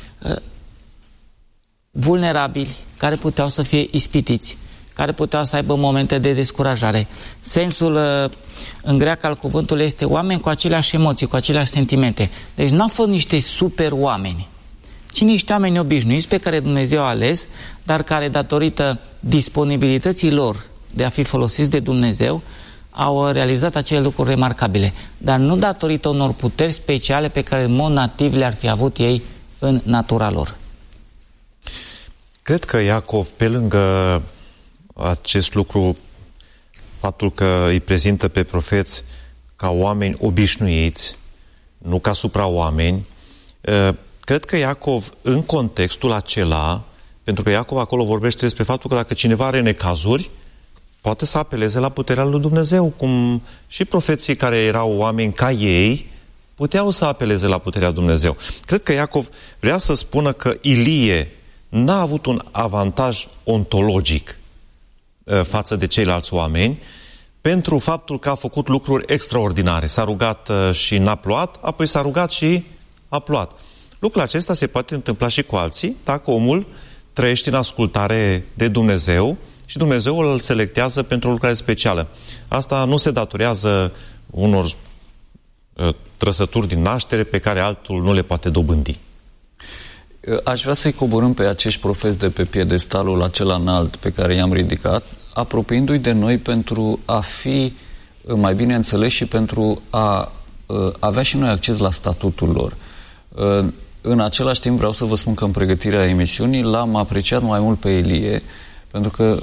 vulnerabili, care puteau să fie ispitiți, care puteau să aibă momente de descurajare. Sensul în greacă al cuvântului este oameni cu aceleași emoții, cu aceleași sentimente. Deci nu au fost niște super oameni, ci niște oameni obișnuiți pe care Dumnezeu a ales, dar care, datorită disponibilității lor de a fi folosiți de Dumnezeu, au realizat acele lucruri remarcabile, dar nu datorită unor puteri speciale pe care în mod nativ le-ar fi avut ei în natura lor. Cred că Iacov, pe lângă acest lucru, faptul că îi prezintă pe profeți ca oameni obișnuiți, nu ca supraoameni, cred că Iacov, în contextul acela, pentru că Iacov acolo vorbește despre faptul că dacă cineva are necazuri, poate să apeleze la puterea lui Dumnezeu, cum și profeții care erau oameni ca ei puteau să apeleze la puterea lui Dumnezeu. Cred că Iacov vrea să spună că Ilie n-a avut un avantaj ontologic față de ceilalți oameni, pentru faptul că a făcut lucruri extraordinare. S-a rugat și n-a plouat, apoi s-a rugat și a plouat. Lucrul acesta se poate întâmpla și cu alții, dacă omul trăiește în ascultare de Dumnezeu și Dumnezeu îl selectează pentru o lucrare specială. Asta nu se datorează unor trăsături din naștere pe care altul nu le poate dobândi. Aș vrea să-i coborâm pe acești profeți de pe piedestalul acela înalt pe care i-am ridicat, apropiindu-i de noi pentru a fi mai bine înțeleși și pentru a avea și noi acces la statutul lor. În același timp vreau să vă spun că în pregătirea emisiunii l-am apreciat mai mult pe Ilie, pentru că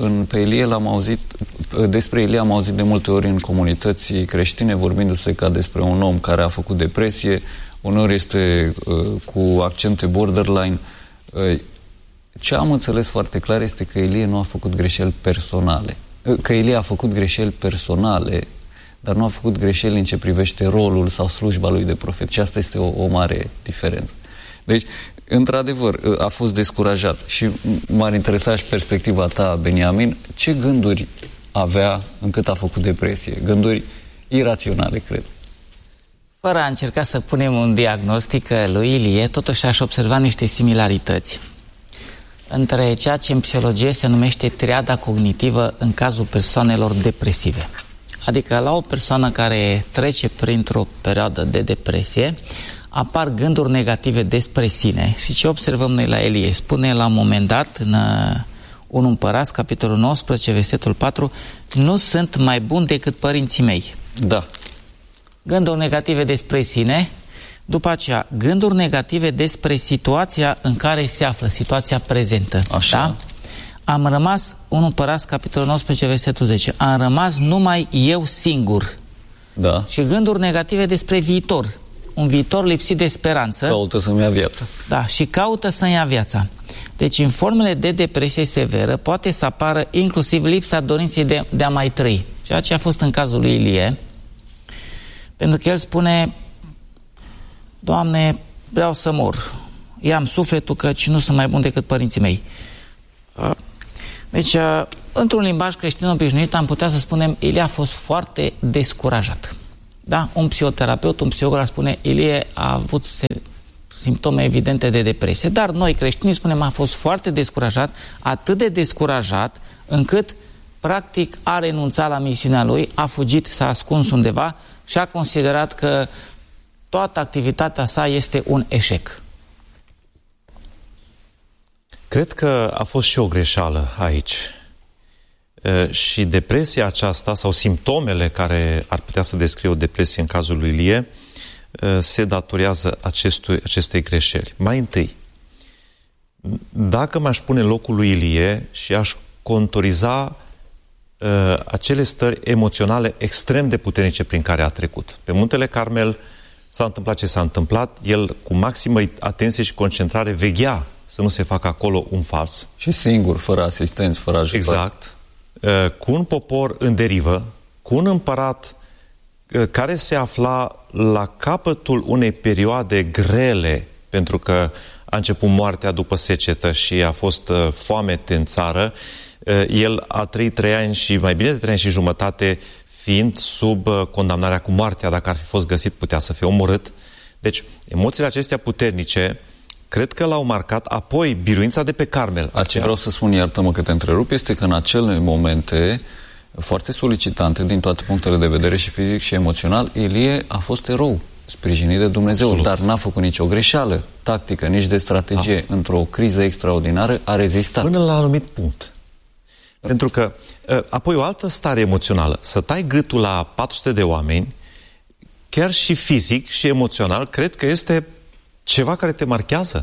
despre Ilie am auzit de multe ori în comunități creștine, vorbindu-se ca despre un om care a făcut depresie, uneori este cu accente borderline. Ce am înțeles foarte clar este că Ilie nu a făcut greșeli personale. Că Ilie a făcut greșeli personale, dar nu a făcut greșeli în ce privește rolul sau slujba lui de profet. Și asta este o mare diferență. Deci, într-adevăr, a fost descurajat. Și m-ar interesa și perspectiva ta, Beniamin. Ce gânduri avea încât a făcut depresie? Gânduri iraționale, cred. Fără a încerca să punem un diagnostic lui Ilie, totuși aș observa niște similarități între ceea ce în psihologie se numește triada cognitivă în cazul persoanelor depresive. Adică la o persoană care trece printr-o perioadă de depresie, apar gânduri negative despre sine. Și ce observăm noi la Ilie? Spune la un moment dat, în 1 Împărați, capitolul 19, versetul 4, nu sunt mai bun decât părinții mei. Da. Gânduri negative despre sine, după aceea gânduri negative despre situația în care se află, situația prezentă. Așa. Da? Am rămas, 1 Împărați, capitolul 19, versetul 10, am rămas numai eu singur. Da. Și gânduri negative despre viitor. un viitor lipsit de speranță. Caută să-mi ia viața. Da, și caută să-mi ia viața. Deci în formele de depresie severă poate să apară inclusiv lipsa dorinței de a mai trăi. Ceea ce a fost în cazul lui Ilie, pentru că el spune: Doamne, vreau să mor. I-am sufletul căci nu sunt mai bun decât părinții mei. Deci, într-un limbaj creștin obișnuit, am putea să spunem, Ilie a fost foarte descurajat. Da? Un psihoterapeut, un psiholog ar spune, Ilie a avut simptome evidente de depresie, dar noi creștinii spunem, a fost foarte descurajat, atât de descurajat, încât practic a renunțat la misiunea lui, a fugit, s-a ascuns undeva și a considerat că toată activitatea sa este un eșec. Cred că a fost și o greșeală aici. Și depresia aceasta, sau simptomele care ar putea să descrie o depresie în cazul lui Ilie, se datorează acestei greșeli. Mai întâi, dacă m-aș pune în locul lui Ilie și aș contoriza acele stări emoționale extrem de puternice prin care a trecut. Pe Muntele Carmel s-a întâmplat ce s-a întâmplat, el cu maximă atenție și concentrare veghea să nu se facă acolo un fals. Și singur, fără asistenți, fără ajutor. Exact. Cu un popor în derivă, cu un împărat care se afla la capătul unei perioade grele, pentru că a început moartea după secetă și a fost foamete în țară. El a trăit 3 ani și mai bine de 3 ani și jumătate fiind sub condamnarea cu moartea. Dacă ar fi fost găsit, putea să fie omorât. Deci, emoțiile acestea puternice cred că l-au marcat. Apoi, biruința de pe Carmel. Ce vreau să spun, iartă-mă că te întrerup, este că în acele momente foarte solicitante din toate punctele de vedere, și fizic și emoțional, Ilie a fost erou, sprijinit de Dumnezeu, absolut, dar n-a făcut nicio greșeală tactică, nici de strategie. Într-o criză extraordinară a rezistat. Până la un anumit punct. Pentru că, apoi o altă stare emoțională, să tai gâtul la 400 de oameni, chiar și fizic și emoțional, cred că este ceva care te marchează.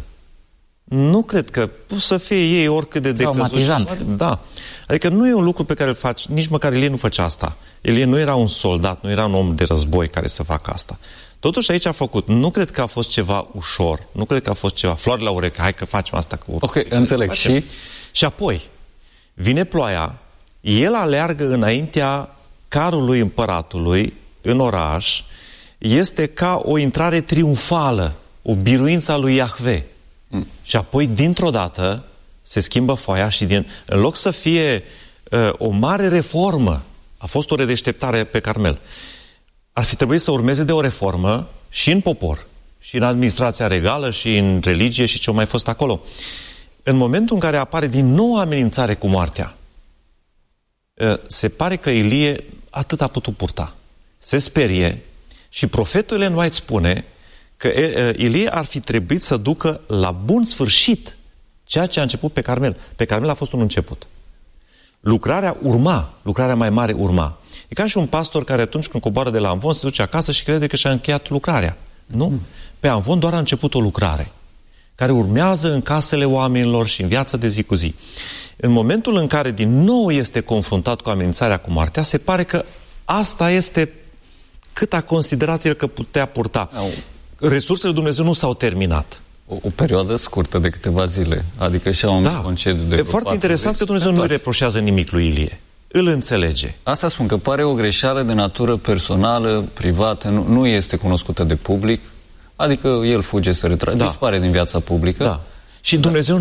Nu cred că poți să fie ei oricât de traumatizant. Da. Adică nu e un lucru pe care îl faci, nici măcar Ilie nu făcea asta. Ilie nu era un soldat, nu era un om de război care să facă asta. Totuși aici a făcut. Nu cred că a fost ceva ușor, nu cred că a fost ceva floare la ureche, hai că facem asta cu ok, înțeleg. Și apoi vine ploaia, el aleargă înaintea carului împăratului în oraș, este ca o intrare triumfală, o biruință a lui Iahve. Și apoi, dintr-o dată, se schimbă foaia și în loc să fie o mare reformă, a fost o redeșteptare pe Carmel. Ar fi trebuit să urmeze de o reformă și în popor, și în administrația regală, și în religie, și ce-o mai fost acolo. În momentul în care apare din nou amenințare cu moartea, se pare că Ilie atât a putut purta. Se sperie și profetul Ellen White spune că Ilie ar fi trebuit să ducă la bun sfârșit ceea ce a început pe Carmel. Pe Carmel a fost un început. Lucrarea urma, lucrarea mai mare urma. E ca și un pastor care atunci când coboară de la Amvon se duce acasă și crede că și-a încheiat lucrarea. Nu. Pe Amvon doar a început o lucrare care urmează în casele oamenilor și în viața de zi cu zi. În momentul în care din nou este confruntat cu amenințarea cu moartea, se pare că asta este cât a considerat el că putea purta. Resursele lui Dumnezeu nu s-au terminat. O perioadă scurtă de câteva zile, adică și-a un concediu de... E foarte interesant că Dumnezeu nu îi reproșează nimic lui Ilie. Îl înțelege. Asta spun, că pare o greșeală de natură personală, privată, nu este cunoscută de public, adică el fuge, se retrage, dispare din viața publică. Da. Și Dumnezeu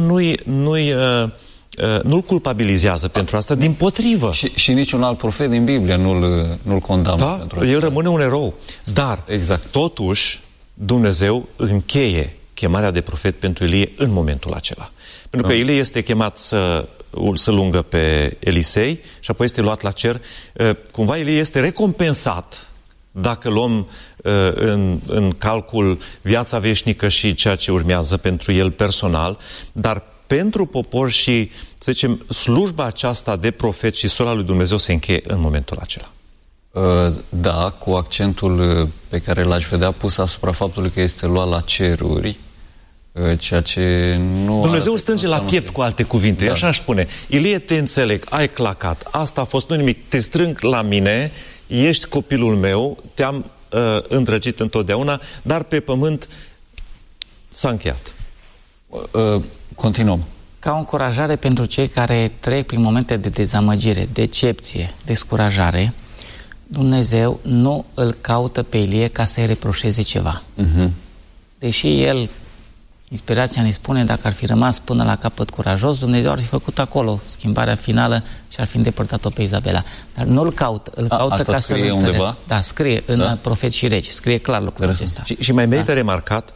nu-l culpabilizează pentru asta, dimpotrivă. Și niciun alt profet din Biblie nu-l condamnă pentru asta. El rămâne un erou. Dar, totuși, Dumnezeu încheie chemarea de profet pentru Ilie în momentul acela. Pentru că Ilie este chemat să lungă pe Elisei și apoi este luat la cer. Cumva Ilie este recompensat, dacă luăm în calcul viața veșnică și ceea ce urmează pentru el personal, dar pentru popor și, să zicem, slujba aceasta de profet și sora lui Dumnezeu se încheie în momentul acela. Da, cu accentul pe care l-aș vedea pus asupra faptului că este luat la ceruri, ceea ce nu... Dumnezeu îl strânge la piept, cu alte cuvinte, așa aș spune. Ilie, te înțeleg, ai clacat, asta a fost, nu nimic, te strâng la mine, ești copilul meu, te-am îndrăgit întotdeauna, dar pe pământ s-a încheiat. Continuăm. Ca o încurajare pentru cei care trec prin momente de dezamăgire, decepție, descurajare, Dumnezeu nu îl caută pe Ilie ca să-i reproșeze ceva. Deși el, inspirația ne spune, dacă ar fi rămas până la capăt curajos, Dumnezeu ar fi făcut acolo schimbarea finală și ar fi îndepărtat-o pe Izabela. Dar nu îl caută, îl caută ca să-l întărească. Undeva? Da, scrie în Profeți și Regi, scrie clar lucrul acesta. Și mai merită remarcat,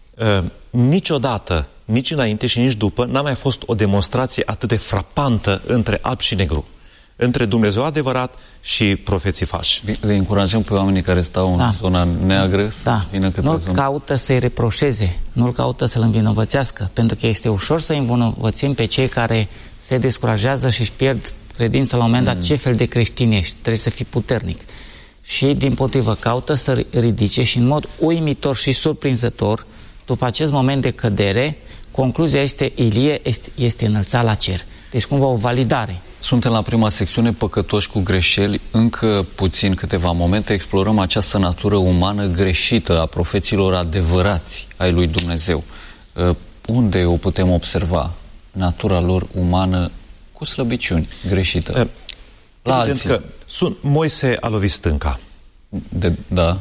niciodată, nici înainte și nici după, n-a mai fost o demonstrație atât de frapantă între alb și negru, între Dumnezeu adevărat și profeții falși. Le încurajăm pe oamenii care stau în zona neagră să vină către nu-l caută să-i reproșeze, nu-l caută să-l învinovățească, pentru că este ușor să învinovățim pe cei care se descurajează și își pierd credința la un moment dat. Ce fel de creștin ești? Trebuie să fii puternic. Și, dimpotrivă, caută să ridice și în mod uimitor și surprinzător, după acest moment de cădere, concluzia este Ilie este înălțat la cer. Deci cumva o validare. Suntem la prima secțiune, păcătoși cu greșeli. Încă puțin, câteva momente, explorăm această natură umană greșită a profeților adevărați ai lui Dumnezeu. Unde o putem observa? Natura lor umană cu slăbiciuni, greșită. La alții. Că Moise a lovit stânca. Da.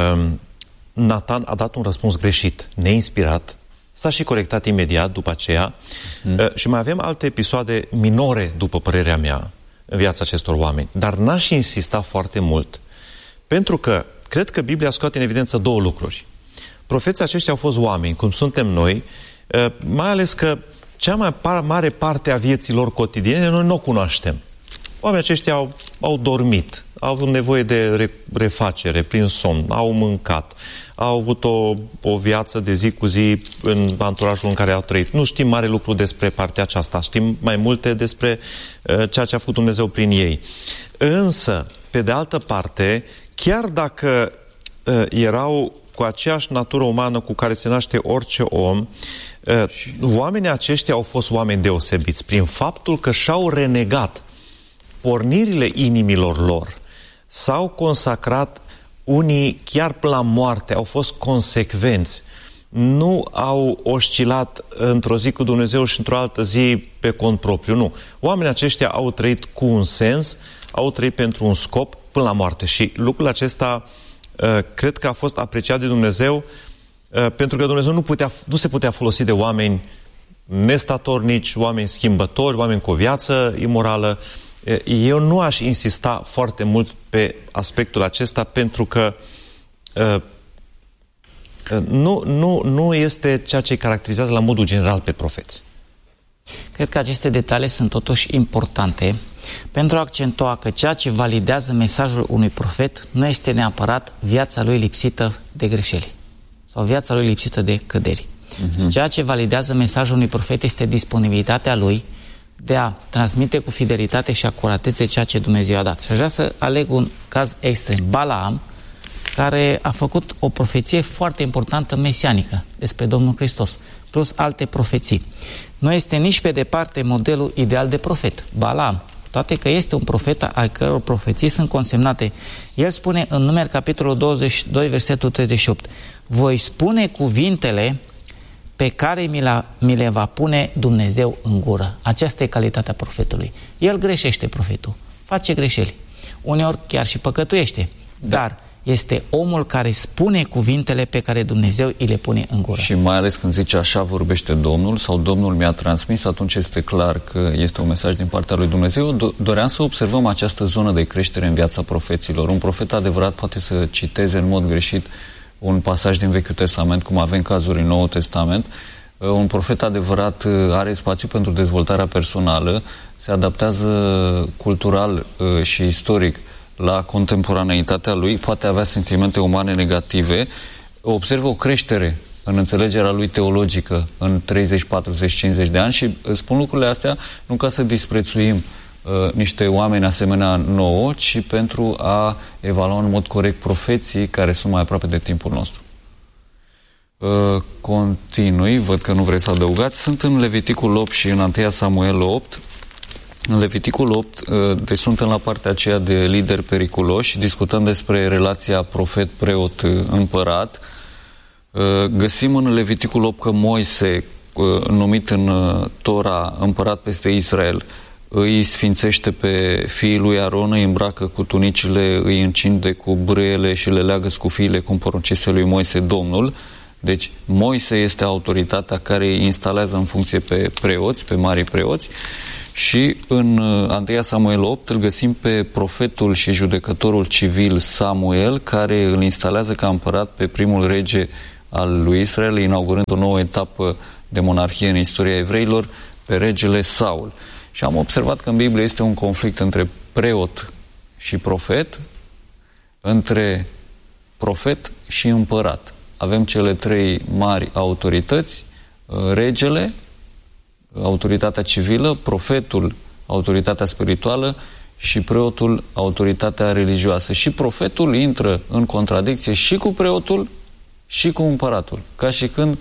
Natan a dat un răspuns greșit, neinspirat, s-a și corectat imediat după aceea și mai avem alte episoade minore, după părerea mea, în viața acestor oameni. Dar n-aș insista foarte mult, pentru că cred că Biblia scoate în evidență două lucruri. Profeții aceștia au fost oameni, cum suntem noi, mai ales că cea mai mare parte a vieții lor cotidiene noi nu o cunoaștem. Oamenii aceștia au dormit, au avut nevoie de refacere prin somn, au mâncat, au avut o viață de zi cu zi în anturajul în care au trăit. Nu știm mare lucru despre partea aceasta, știm mai multe despre ceea ce a făcut Dumnezeu prin ei. Însă, pe de altă parte, chiar dacă erau cu aceeași natură umană cu care se naște orice om, oamenii aceștia au fost oameni deosebiți prin faptul că și-au renegat pornirile inimilor lor, s-au consacrat, unii chiar la moarte, au fost consecvenți, nu au oscilat într-o zi cu Dumnezeu și într-o altă zi pe cont propriu, nu. Oamenii aceștia au trăit cu un sens, au trăit pentru un scop până la moarte și lucrul acesta cred că a fost apreciat de Dumnezeu pentru că Dumnezeu nu se putea folosi de oameni nestatornici, oameni schimbători, oameni cu o viață imorală. Eu nu aș insista foarte mult pe aspectul acesta pentru că nu este ceea ce îi caracterizează la modul general pe profeți. Cred că aceste detalii sunt totuși importante pentru a accentua că ceea ce validează mesajul unui profet nu este neapărat viața lui lipsită de greșeli sau viața lui lipsită de căderi. Ceea ce validează mesajul unui profet este disponibilitatea lui de a transmite cu fidelitate și acuratețe ceea ce Dumnezeu a dat. Și aș vrea să aleg un caz extrem. Balaam, care a făcut o profeție foarte importantă mesianică despre Domnul Hristos, plus alte profeții. Nu este nici pe departe modelul ideal de profet, Balaam, toate că este un profet al căror profeții sunt consemnate. El spune în Numeri, capitolul 22, versetul 38, voi spune cuvintele pe care mi le va pune Dumnezeu în gură. Aceasta e calitatea profetului. El greșește, profetul, face greșeli. Uneori chiar și păcătuiește, dar este omul care spune cuvintele pe care Dumnezeu îi le pune în gură. Și mai ales când zice așa vorbește Domnul sau Domnul mi-a transmis, atunci este clar că este un mesaj din partea lui Dumnezeu. Doream să observăm această zonă de creștere în viața profeților. Un profet adevărat poate să citeze în mod greșit un pasaj din Vechiul Testament, cum avem cazuri în Noul Testament. Un profet adevărat are spațiu pentru dezvoltarea personală, se adaptează cultural și istoric la contemporaneitatea lui, poate avea sentimente umane negative, observă o creștere în înțelegerea lui teologică în 30, 40, 50 de ani și spun lucrurile astea nu ca să disprețuim niște oameni asemenea nouă, ci pentru a evalua în mod corect profeții care sunt mai aproape de timpul nostru. Continui, văd că nu vreți să adăugați. Sunt în Leviticul 8 și în 1 Samuel 8 În Leviticul 8, deci suntem la partea aceea de lideri periculoși, discutăm despre relația profet-preot-împărat. Găsim în Leviticul 8 că Moise, numit în Tora împărat peste Israel, îi sfințește pe fiii lui Aron, îi îmbracă cu tunicile, îi încinde cu brâiele și le leagă scufiile, cum poruncise lui Moise Domnul. Deci Moise este autoritatea care îi instalează în funcție pe preoți, pe mari preoți. Și în 1 Samuel 8 îl găsim pe profetul și judecătorul civil Samuel, care îl instalează ca împărat pe primul rege al lui Israel, inaugurând o nouă etapă de monarhie în istoria evreilor, pe regele Saul. Și am observat că în Biblie este un conflict între preot și profet, între profet și împărat. Avem cele trei mari autorități, regele, autoritatea civilă, profetul, autoritatea spirituală și preotul, autoritatea religioasă. Și profetul intră în contradicție și cu preotul și cu împăratul. Ca și când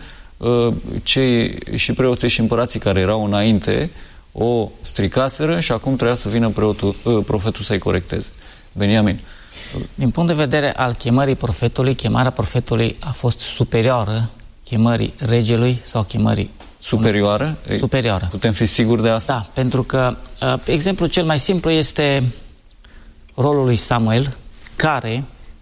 și preoții și împărații care erau înainte o stricaseră și acum trebuia să vină profetul să-i corecteze. Beniamin. Din punct de vedere al chemării profetului, chemarea profetului a fost superioară chemării regelui sau chemării superioară? Superioară. Putem fi siguri de asta? Da, pentru că exemplul cel mai simplu este rolul lui Samuel, care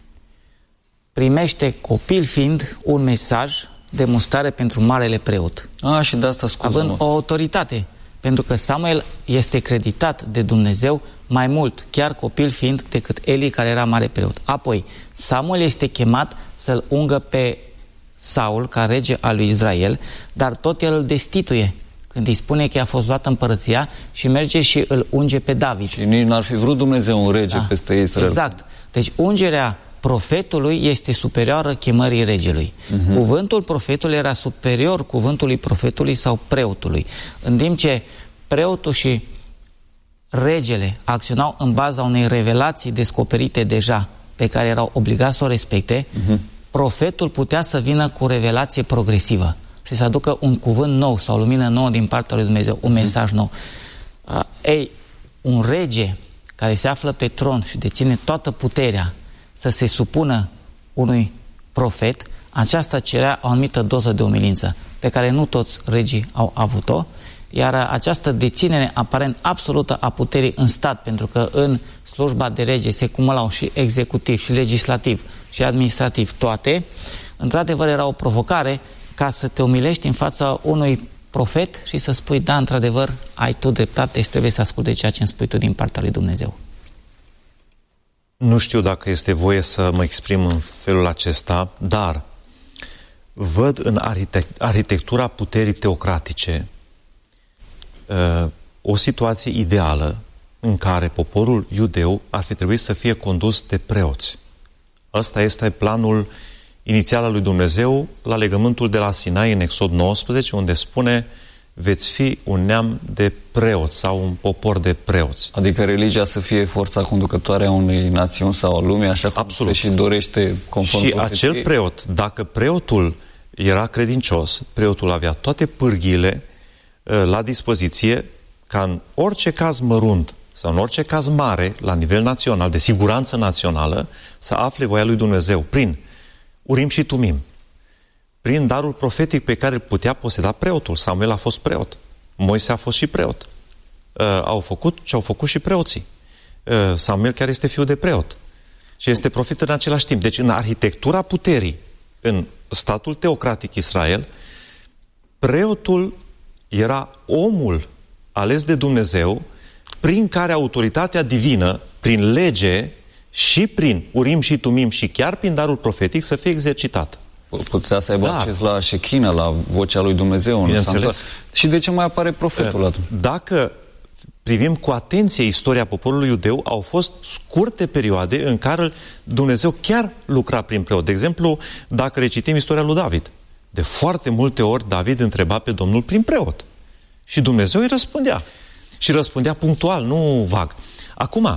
primește, copil fiind, un mesaj de mustrare pentru marele preot. Și de asta scuză-mă. Având o autoritate. Pentru că Samuel este creditat de Dumnezeu mai mult, chiar copil fiind, decât Eli, care era mare preot. Apoi, Samuel este chemat să-l ungă pe Saul, ca rege al lui Israel, dar tot el îl destituie când îi spune că a fost luată împărăția și merge și îl unge pe David. Și nici n-ar fi vrut Dumnezeu un rege peste Israel. Exact. Deci ungerea profetului este superioară chemării regelui. Cuvântul profetului era superior cuvântului profetului sau preotului. În timp ce preotul și regele acționau în baza unei revelații descoperite deja, pe care erau obligați să o respecte, profetul putea să vină cu revelație progresivă și să aducă un cuvânt nou sau lumină nouă din partea lui Dumnezeu, un mesaj nou. Un rege care se află pe tron și deține toată puterea să se supună unui profet, aceasta cerea o anumită doză de umilință, pe care nu toți regii au avut-o, iar această deținere aparent absolută a puterii în stat, pentru că în slujba de rege se cumulau și executiv, și legislativ, și administrativ, toate, într-adevăr era o provocare ca să te umilești în fața unui profet și să spui, da, într-adevăr, ai tu dreptate și trebuie să asculte ceea ce îmi spui tu din partea lui Dumnezeu. Nu știu dacă este voie să mă exprim în felul acesta, dar văd în arhitectura puterii teocratice o situație ideală în care poporul iudeu ar fi trebuit să fie condus de preoți. Ăsta este planul inițial al lui Dumnezeu la legământul de la Sinai în Exod 19, unde spune: veți fi un neam de preoți sau un popor de preoți. Adică religia să fie forța conducătoare a unei națiuni sau a lumii, așa cum se și dorește conform și profeției. acel preot, dacă preotul era credincios, preotul avea toate pârghiile la dispoziție ca în orice caz mărunt sau în orice caz mare, la nivel național, de siguranță națională, să afle voia lui Dumnezeu prin Urim și Tumim, prin darul profetic pe care îl putea poseda preotul. Samuel a fost preot. Moise a fost și preot. Au făcut ce au făcut și preoții. Samuel chiar este fiul de preot. Și este profet în același timp. Deci în arhitectura puterii, în statul teocratic Israel, preotul era omul ales de Dumnezeu prin care autoritatea divină, prin lege și prin Urim și Tumim și chiar prin darul profetic să fie exercitată. Putea să aibă acces la șechină, la vocea lui Dumnezeu. Și de ce mai apare profetul atunci? Dacă privim cu atenție istoria poporului iudeu, au fost scurte perioade în care Dumnezeu chiar lucra prin preot. De exemplu, dacă recitim istoria lui David, de foarte multe ori David întreba pe Domnul prin preot. Și Dumnezeu îi răspundea. Și răspundea punctual, nu vag. Acum,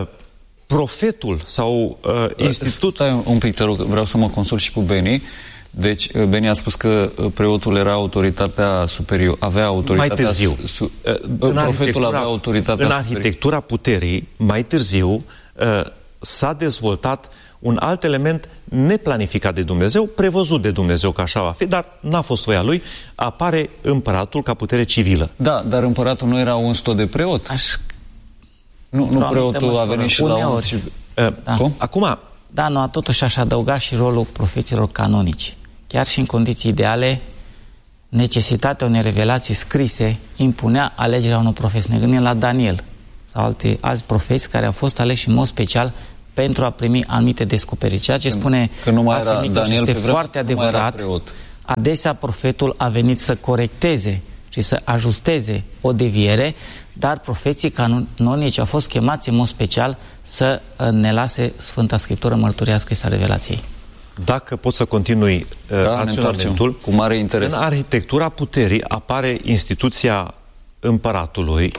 profetul sau institutul... Stai un pic, te rog, vreau să mă consult și cu Beni. Deci, Beni a spus că preotul era autoritatea superioră, avea autoritatea... Mai târziu. Profetul avea autoritatea în arhitectura puterii, mai târziu, s-a dezvoltat un alt element neplanificat de Dumnezeu, prevăzut de Dumnezeu că așa va fi, dar n-a fost voia lui, apare împăratul ca putere civilă. Da, dar împăratul nu era unstot de preot? Nu preotul a venit și la uns și... Acum... Da, nu, totuși aș adăuga și rolul profeților canonici. Chiar și în condiții ideale, necesitatea unei revelații scrise impunea alegerea unor profeți. Ne gândim la Daniel sau alți profeți care au fost aleși în mod special pentru a primi anumite descoperiri. Ceea ce spune că nu mai era Daniel este foarte adevărat. Adesea profetul a venit să corecteze și să ajusteze o deviere, dar profeții canonici au fost chemați în mod special să ne lase Sfânta Scriptură mărturia scrisă a revelației. Dacă pot să continui raționamentul, cu mare interes. În arhitectura puterii apare instituția împăratului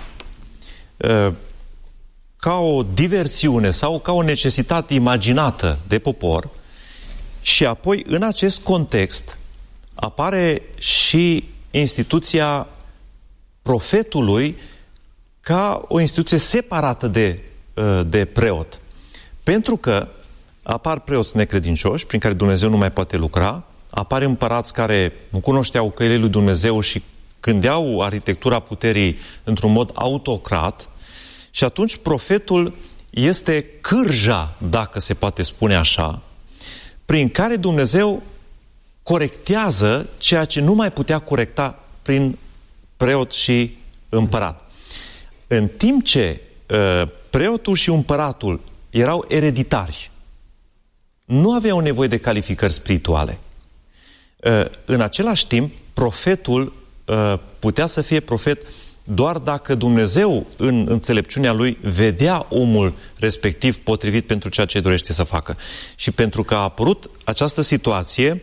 ca o diversiune sau ca o necesitate imaginată de popor și apoi în acest context apare și instituția profetului ca o instituție separată de preot. Pentru că apar preoți necredincioși, prin care Dumnezeu nu mai poate lucra, apar împărați care nu cunoșteau căile lui Dumnezeu și gândeau arhitectura puterii într-un mod autocrat, și atunci profetul este cârja, dacă se poate spune așa, prin care Dumnezeu corectează ceea ce nu mai putea corecta prin preot și împărat. În timp ce preotul și împăratul erau ereditari, nu aveau nevoie de calificări spirituale. În același timp, profetul putea să fie profet doar dacă Dumnezeu, în înțelepciunea lui, vedea omul respectiv potrivit pentru ceea ce dorește să facă. Și pentru că a apărut această situație,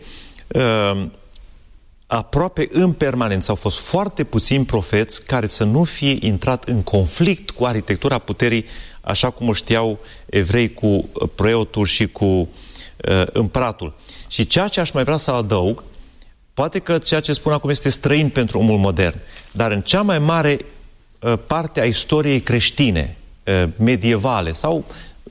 aproape în permanență au fost foarte puțini profeți care să nu fie intrat în conflict cu arhitectura puterii, așa cum o știau evrei cu preotul și cu împăratul. Și ceea ce aș mai vrea să adaug, poate că ceea ce spun acum este străin pentru omul modern, dar în cea mai mare parte a istoriei creștine, medievale sau,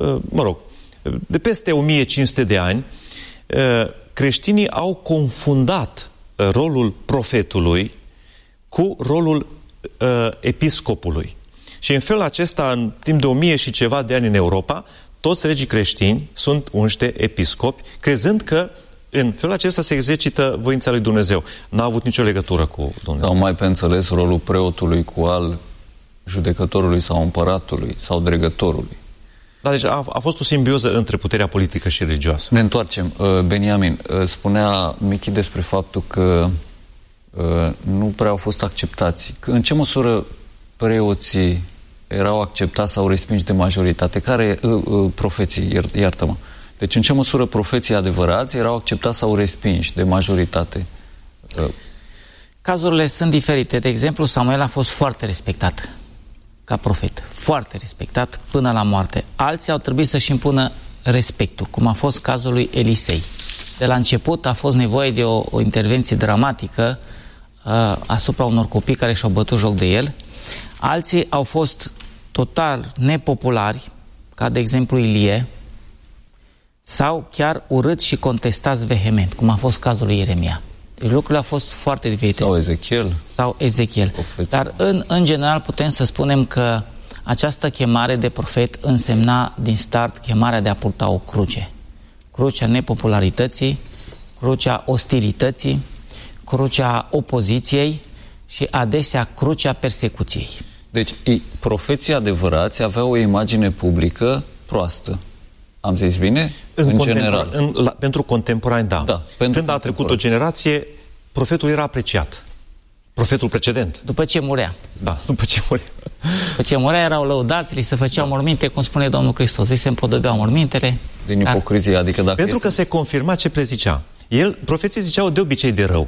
de peste 1500 de ani, creștinii au confundat rolul profetului cu rolul episcopului. Și în felul acesta, în timp de 1000 și ceva de ani în Europa, toți regii creștini sunt unși de episcopi, crezând că în felul acesta se exercită voința lui Dumnezeu. N-a avut nicio legătură cu Dumnezeu. Sau mai pe înțeles rolul preotului cu al judecătorului sau împăratului sau dregătorului. Da, deci a fost o simbioză între puterea politică și religioasă. Ne întoarcem. Beniamin, spunea Michi despre faptul că nu prea au fost acceptați. În ce măsură preoții erau acceptați sau respinși de majoritate? Profeții, iartă-mă. Deci în ce măsură profeții adevărați erau acceptați sau respinși de majoritate? Cazurile sunt diferite. De exemplu, Samuel a fost foarte respectat ca profet. Foarte respectat până la moarte. Alții au trebuit să-și impună respectul, cum a fost cazul lui Elisei. De la început a fost nevoie de o intervenție dramatică asupra unor copii care și-au bătut joc de el. Alții au fost total nepopulari, ca de exemplu Ilie, sau chiar urâți și contestați vehement, cum a fost cazul lui Ieremia. Deci lucrurile au fost foarte diferite. Sau Ezechiel. Dar în general putem să spunem că această chemare de profet însemna din start chemarea de a purta o cruce. Crucea nepopularității, crucea ostilității, crucea opoziției și adesea crucea persecuției. Deci profeții adevărați aveau o imagine publică proastă. Am zis bine? În general. Pentru contemporani, da. Când a trecut o generație, profetul era apreciat. Profetul precedent. După ce murea. Da, după ce murea. După ce murea erau lăudați, li se făceau morminte, cum spune Domnul Hristos. Li se împodobeau mormintele. Din ipocrizie, adică dacă pentru că se confirma ce prezicea. Profeții ziceau de obicei de rău.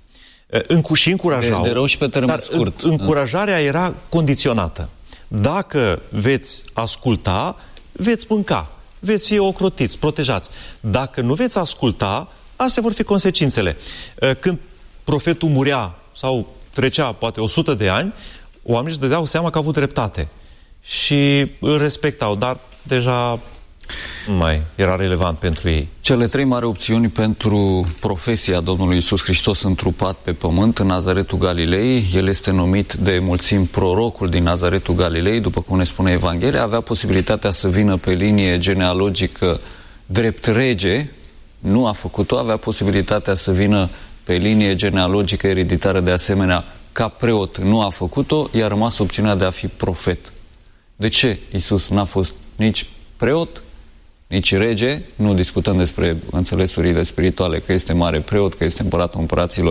Și încurajau. De rău și pe termen scurt. Încurajarea era condiționată. Dacă veți asculta, veți mânca. Veți fi ocrotiți, protejați. Dacă nu veți asculta, astea vor fi consecințele. Când profetul murea sau trecea poate 100 de ani, oamenii își dădeau seama că a avut dreptate și îl respectau, dar deja nu mai era relevant pentru ei. Cele 3 mari opțiuni pentru profesia Domnului Iisus Hristos întrupat pe pământ în Nazaretul Galilei. El este numit de mulțimi prorocul din Nazaretul Galilei, după cum ne spune Evanghelia, avea posibilitatea să vină pe linie genealogică drept rege, nu a făcut-o, avea posibilitatea să vină pe linie genealogică ereditară de asemenea ca preot, nu a făcut-o, i-a rămas opțiunea de a fi profet. De ce Iisus n-a fost nici preot, nici rege? Nu discutăm despre înțelesurile spirituale, că este mare preot, că este împăratul împăraților,